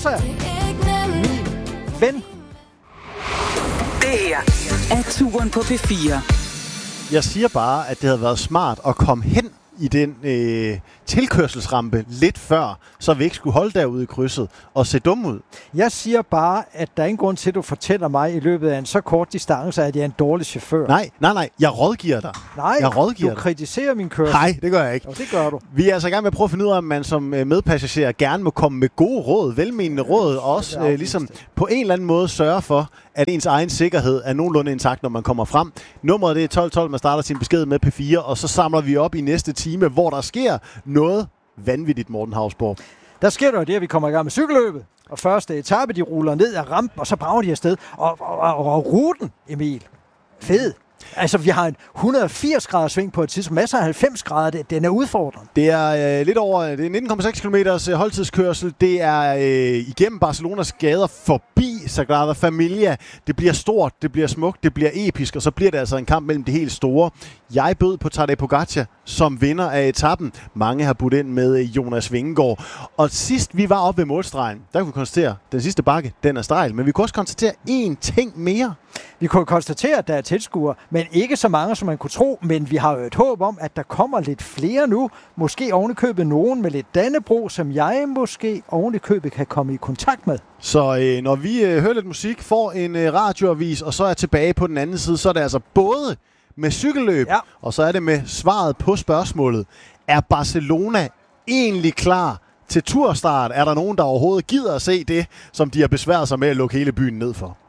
Sosa, min ven. Det her er Turen på P4. Jeg siger bare, at det havde været smart at komme hen i den tilkørselsrampe lidt før, så vi ikke skulle holde derude i krydset og se dumme ud. Jeg siger bare, at der er ingen grund til, at du fortæller mig i løbet af en så kort distance, at jeg er en dårlig chauffør. Nej. Jeg rådgiver dig. Du kritiserer min kørsel. Nej, det gør jeg ikke. Og det gør du. Vi er altså i gang med at prøve at finde ud af, om man som medpassager gerne må komme med gode råd, velmenende råd, og også ligesom på en eller anden måde sørge for, at ens egen sikkerhed er nogenlunde intakt, når man kommer frem. Nummeret det er 1212, man starter sin besked med P4, og så samler vi op i næste time, hvor der sker noget vanvittigt, Morten Hausborg. Der sker der det, at vi kommer i gang med cykelløbet. Og første etape, de ruller ned ad rampen, og så brager de afsted. Og ruten, Emil, fed. Altså, vi har en 180 grader sving på et tidspunkt. Masser af 90 grader, den er udfordrende. Det er lidt over, det er 19,6 km holdtidskørsel. Det er igennem Barcelonas gader forbi Sagrada Familia. Det bliver stort, det bliver smukt, det bliver episk, og så bliver det altså en kamp mellem de helt store. Jeg bød på Tadej Pogačar som vinder af etappen. Mange har budt ind med Jonas Vingegaard. Og sidst vi var oppe ved målstregen, der kunne vi konstatere, at den sidste bakke, den er stejl. Men vi kunne også konstatere én ting mere. Vi kunne konstatere, at der er tilskuere, men ikke så mange, som man kunne tro. Men vi har jo et håb om, at der kommer lidt flere nu. Måske ovenikøbet nogen med lidt Dannebrog, som jeg måske ovenikøbet kan komme i kontakt med. Så når vi hører lidt musik, får en radioavis, og så er tilbage på den anden side, så er det altså både med cykelløb, og så er det med svaret på spørgsmålet. Er Barcelona egentlig klar til turstart? Er der nogen, der overhovedet gider at se det, som de har besværet sig med at lukke hele byen ned for?